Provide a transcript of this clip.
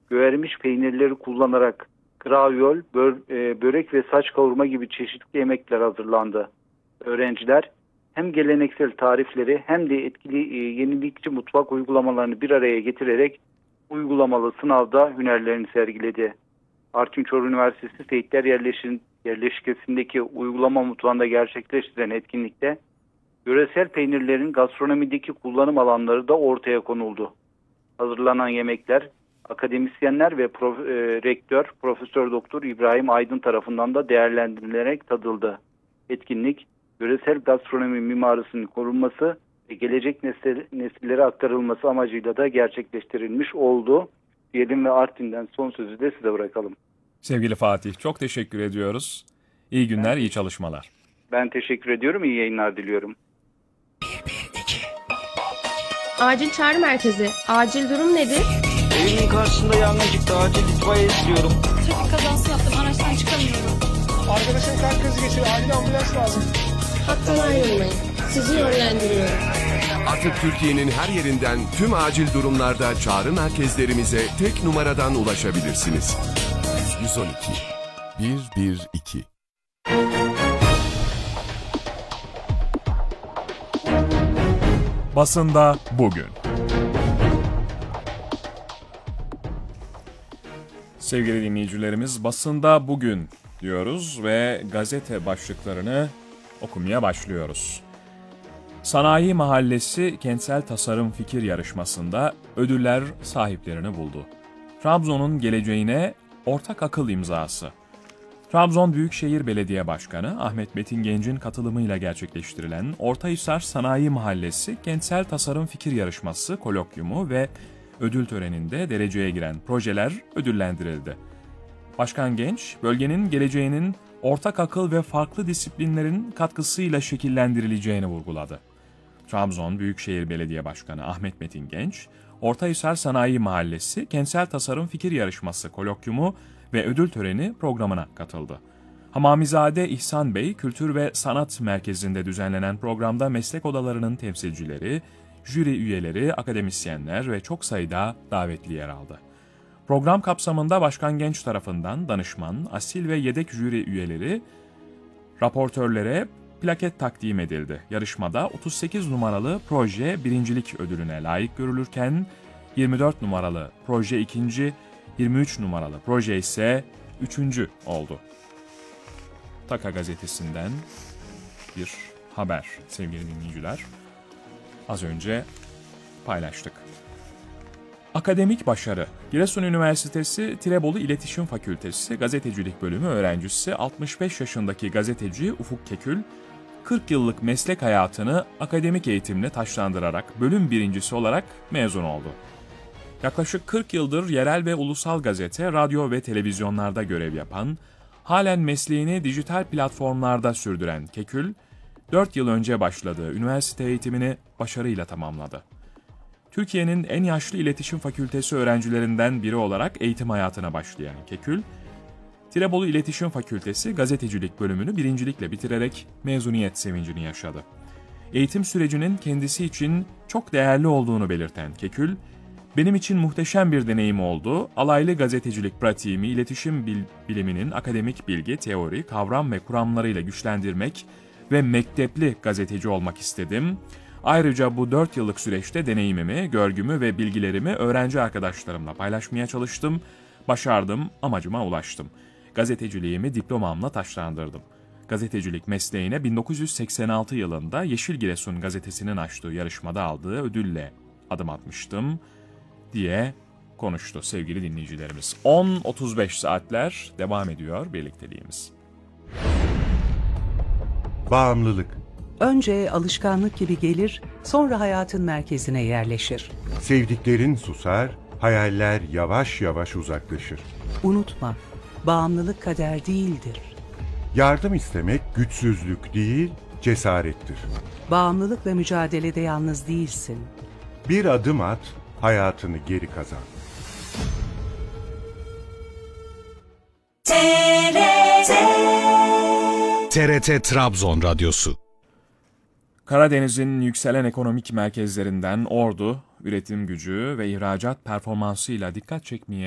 göğermiş peynirleri kullanarak gravyol, börek ve saç kavurma gibi çeşitli yemekler hazırlandı. Öğrenciler hem geleneksel tarifleri hem de etkili yenilikçi mutfak uygulamalarını bir araya getirerek uygulamalı sınavda hünerlerini sergiledi. Artvin Çorlu Üniversitesi Seyitler Yerleşkesi'ndeki uygulama mutfağında gerçekleştirilen etkinlikte yöresel peynirlerin gastronomideki kullanım alanları da ortaya konuldu. Hazırlanan yemekler akademisyenler ve rektör Profesör Doktor İbrahim Aydın tarafından da değerlendirilerek tadıldı. Etkinlik, yöresel gastronomi mimarısının korunması ve gelecek nesillere aktarılması amacıyla da gerçekleştirilmiş oldu. Diyelim ve Artvin'den son sözü de size bırakalım. Sevgili Fatih, çok teşekkür ediyoruz. İyi günler, iyi çalışmalar. Ben teşekkür ediyorum, iyi yayınlar diliyorum. Acil çağrı merkezi. Acil durum nedir? Evimin karşısında yangın çıktı. Acil itfaiye istiyorum. Trafik kazası yaptım. Araçtan çıkamıyorum. Arkadaşım kalp krizi geçirdi. Acil ambulans lazım. Hattan ayrılmayın. Sizi yönlendiriyorum. Artık Türkiye'nin her yerinden tüm acil durumlarda çağrı merkezlerimize tek numaradan ulaşabilirsiniz. 112 112. Basında bugün. Sevgili dinleyicilerimiz, basında bugün diyoruz ve gazete başlıklarını okumaya başlıyoruz. Sanayi Mahallesi Kentsel Tasarım Fikir Yarışması'nda ödüller sahiplerini buldu. Trabzon'un geleceğine ortak akıl imzası. Trabzon Büyükşehir Belediye Başkanı Ahmet Metin Genç'in katılımıyla gerçekleştirilen Ortahisar Sanayi Mahallesi Kentsel Tasarım Fikir Yarışması kolokyumu ve ödül töreninde dereceye giren projeler ödüllendirildi. Başkan Genç, bölgenin geleceğinin ortak akıl ve farklı disiplinlerin katkısıyla şekillendirileceğini vurguladı. Trabzon Büyükşehir Belediye Başkanı Ahmet Metin Genç, Ortahisar Sanayi Mahallesi Kentsel Tasarım Fikir Yarışması kolokyumu ve ödül töreni programına katıldı. Hamamizade İhsan Bey Kültür ve Sanat Merkezi'nde düzenlenen programda meslek odalarının temsilcileri, jüri üyeleri, akademisyenler ve çok sayıda davetli yer aldı. Program kapsamında Başkan Genç tarafından danışman, asil ve yedek jüri üyeleri, raportörlere plaket takdim edildi. Yarışmada 38 numaralı proje birincilik ödülüne layık görülürken 24 numaralı proje ikinci, 23 numaralı proje ise üçüncü oldu. Taka gazetesinden bir haber sevgili dinleyiciler. Az önce paylaştık. Akademik başarı. Giresun Üniversitesi Tirebolu İletişim Fakültesi Gazetecilik Bölümü öğrencisi 65 yaşındaki gazeteci Ufuk Kekül, 40 yıllık meslek hayatını akademik eğitimle taçlandırarak bölüm birincisi olarak mezun oldu. Yaklaşık 40 yıldır yerel ve ulusal gazete, radyo ve televizyonlarda görev yapan, halen mesleğini dijital platformlarda sürdüren Kekül, 4 yıl önce başladığı üniversite eğitimini başarıyla tamamladı. Türkiye'nin en yaşlı iletişim fakültesi öğrencilerinden biri olarak eğitim hayatına başlayan Kekül, Tirebolu İletişim Fakültesi Gazetecilik bölümünü birincilikle bitirerek mezuniyet sevincini yaşadı. Eğitim sürecinin kendisi için çok değerli olduğunu belirten Kekül, "Benim için muhteşem bir deneyim oldu. Alaylı gazetecilik pratiğimi iletişim biliminin akademik bilgi, teori, kavram ve kuramlarıyla güçlendirmek ve mektepli gazeteci olmak istedim. Ayrıca bu 4 yıllık süreçte deneyimimi, görgümü ve bilgilerimi öğrenci arkadaşlarımla paylaşmaya çalıştım. Başardım, amacıma ulaştım. Gazeteciliğimi diplomamla taçlandırdım. Gazetecilik mesleğine 1986 yılında Yeşil Giresun gazetesinin açtığı yarışmada aldığı ödülle adım atmıştım," diye konuştu sevgili dinleyicilerimiz. 10.35 saatler devam ediyor birlikteliğimiz. Bağımlılık. Önce alışkanlık gibi gelir, sonra hayatın merkezine yerleşir. Sevdiklerin susar, hayaller yavaş yavaş uzaklaşır. Unutma, bağımlılık kader değildir. Yardım istemek güçsüzlük değil, cesarettir. Bağımlılıkla mücadelede yalnız değilsin. Bir adım at, hayatını geri kazan. TRT Trabzon Radyosu. Karadeniz'in yükselen ekonomik merkezlerinden Ordu, üretim gücü ve ihracat performansıyla dikkat çekmeye